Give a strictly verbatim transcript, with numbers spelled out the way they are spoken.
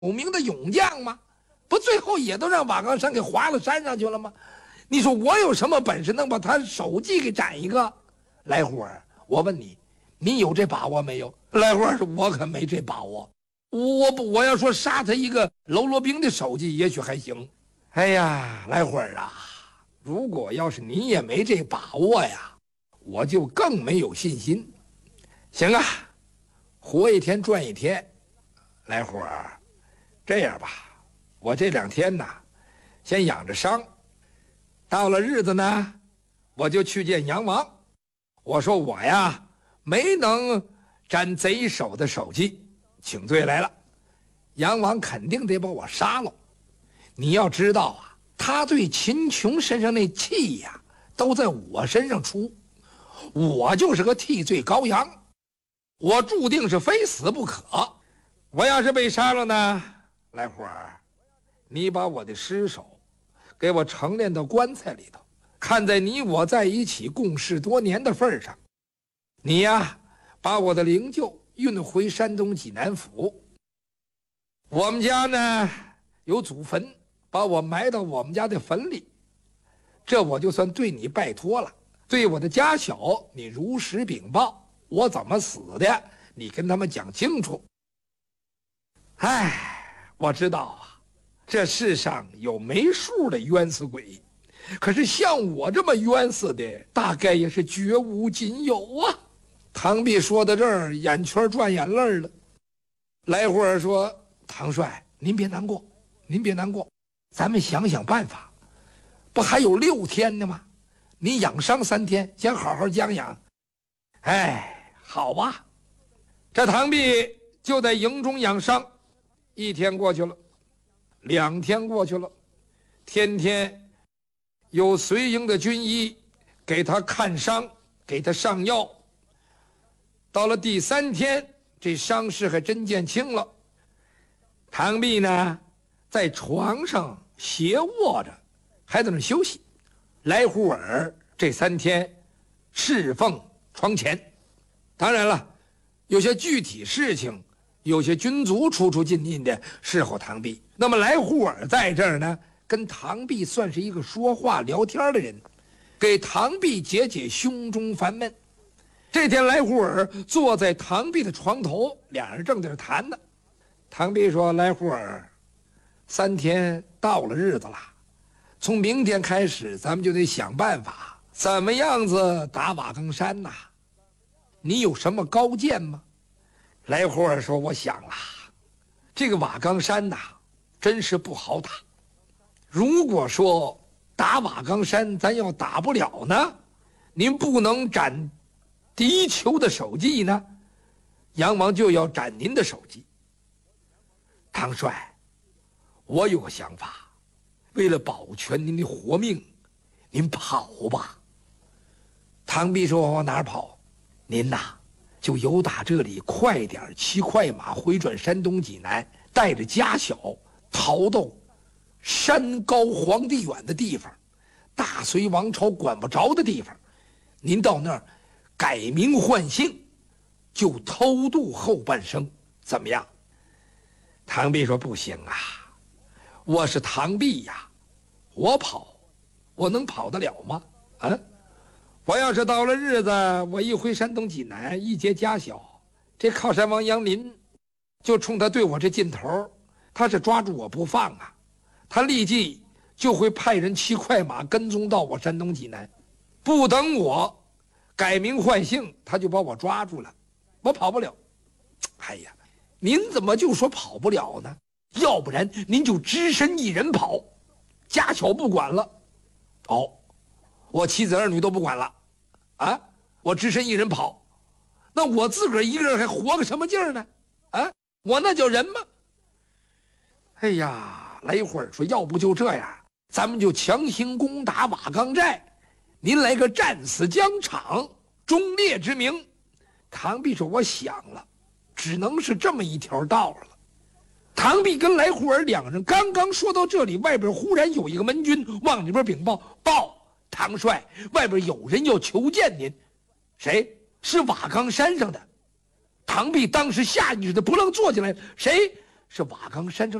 有名的勇将吗？不最后也都让瓦岗山给划了山上去了吗？你说我有什么本事能把他首级给斩一个？来虎儿，我问你，你有这把握没有？来虎儿说，我可没这把握。我不，我要说杀他一个喽啰兵的首级，也许还行。哎呀，来虎儿啊，如果要是你也没这把握呀，我就更没有信心。行啊，活一天赚一天。来虎儿，这样吧，我这两天呢，先养着伤，到了日子呢，我就去见杨王。我说我呀，没能斩贼首的首级，请罪来了。杨王肯定得把我杀了。你要知道啊，他对秦琼身上那气呀，都在我身上出，我就是个替罪羔羊，我注定是非死不可。我要是被杀了呢，来虎儿，你把我的尸首给我盛殓到棺材里头，看在你我在一起共事多年的份上，你呀把我的灵柩运回山东济南府。我们家呢有祖坟，把我埋到我们家的坟里，这我就算对你拜托了。对我的家小你如实禀报，我怎么死的你跟他们讲清楚。哎，我知道啊，这世上有没数的冤死鬼，可是像我这么冤死的大概也是绝无仅有啊。唐弼说到这儿，眼圈转眼泪了。来虎儿说，唐帅您别难过，您别难过，咱们想想办法，不还有六天呢吗？你养伤三天，先好好将养。哎，好吧。这唐弼就在营中养伤，一天过去了，两天过去了，天天有随营的军医给他看伤，给他上药。到了第三天，这伤势还真见轻了。唐弼呢，在床上斜卧着，还在那休息。来虎儿这三天侍奉床前。当然了，有些具体事情，有些军卒出出进进的侍候唐弼。那么来虎儿在这儿呢，跟唐弼算是一个说话聊天的人，给唐弼解解胸中烦闷。这天来虎儿坐在唐弼的床头，两人正在这谈呢。唐弼说，来虎儿，三天到了日子了，从明天开始咱们就得想办法怎么样子打瓦岗山呐。你有什么高见吗？来虎儿说，我想啊，这个瓦岗山呐，真是不好打。如果说打瓦岗山咱要打不了呢，您不能斩敌酋的首级呢，杨王就要斩您的首级。唐帅，我有个想法，为了保全您的活命，您跑吧。唐弼说，往哪儿跑？您呐，就由打这里快点骑快马回转山东济南，带着家小逃到山高皇帝远的地方，大隋王朝管不着的地方。您到那儿改名换姓，就偷渡后半生，怎么样？唐弼说，不行啊，我是唐弼呀，我跑我能跑得了吗？啊，我要是到了日子，我一回山东济南，一结家小，这靠山王杨林就冲他对我这劲头，他是抓住我不放啊，他立即就会派人骑快马跟踪到我山东济南，不等我改名换姓，他就把我抓住了，我跑不了。哎呀，您怎么就说跑不了呢？要不然您就只身一人跑，家小不管了。哦，我妻子儿女都不管了啊，我只身一人跑，那我自个儿一个人还活个什么劲儿呢？啊，我那叫人吗？哎呀，来虎儿说，要不就这样，咱们就强行攻打瓦岗寨，您来个战死疆场，忠烈之名。唐弼说，我想了，只能是这么一条道了。唐弼跟来虎儿两人刚刚说到这里，外边忽然有一个门军往里边禀报，报唐帅，外边有人要求见您。谁？是瓦岗山上的。唐弼当时下意识的不愣坐起来，谁？ 是瓦岗山上